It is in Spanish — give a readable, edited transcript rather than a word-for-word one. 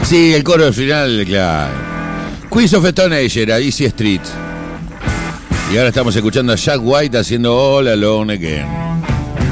Sí, el coro final, claro. Queens of Stone Age era Easy Street. Y ahora estamos escuchando a Jack White haciendo All Alone Again.